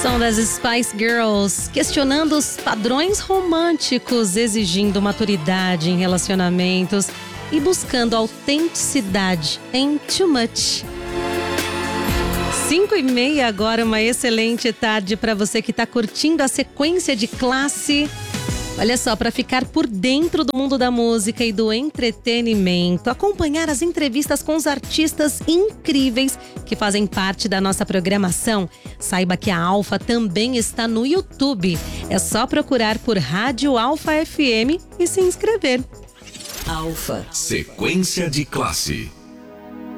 Som das Spice Girls, questionando os padrões românticos, exigindo maturidade em relacionamentos e buscando autenticidade em Too Much. 5h30 agora, uma excelente tarde para você que está curtindo a sequência de Classe. Olha só, para ficar por dentro do mundo da música e do entretenimento, acompanhar as entrevistas com os artistas incríveis que fazem parte da nossa programação, saiba que a Alfa também está no YouTube. É só procurar por Rádio Alfa FM e se inscrever. Alfa. Sequência de Classe.